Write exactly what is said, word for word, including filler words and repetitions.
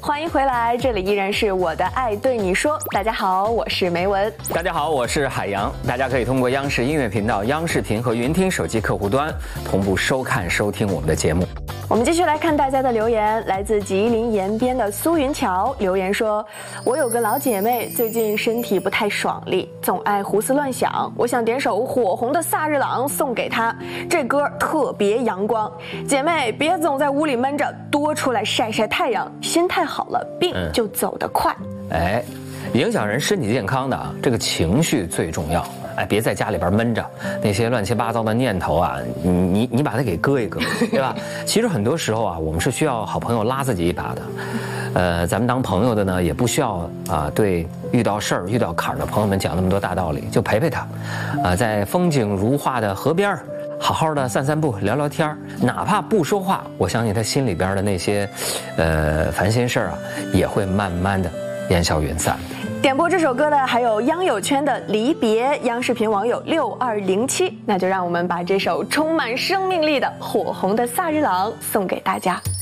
欢迎回来，这里依然是我的爱对你说。大家好，我是梅文。 大家好，我是海洋。大家可以通过央视音乐频道、央视频和云听手机客户端同步收看、收听我们的节目。 我们继续来看大家的留言，来自吉林延边的苏云桥留言说：“我有个老姐妹，最近身体不太爽利，总爱胡思乱想。我想点首火红的《萨日朗》送给她，这歌特别阳光。姐妹，别总在屋里闷着，多出来晒晒太阳，心态好了，病就走得快。 嗯”哎，影响人身体健康的啊，这个情绪最重要。哎，别在家里边闷着，那些乱七八糟的念头啊，你你你把它给搁一搁，对吧？其实很多时候啊，我们是需要好朋友拉自己一把的。呃，咱们当朋友的呢，也不需要啊，对遇到事儿、遇到坎儿的朋友们讲那么多大道理，就陪陪他，啊，在风景如画的河边好好的散散步、聊聊天，哪怕不说话，我相信他心里边的那些，呃，烦心事儿啊，也会慢慢的烟消云散。 点播这首歌的还有央友圈的离别，央视频网友六二零七，那就让我们把这首充满生命力的火红的萨日朗送给大家。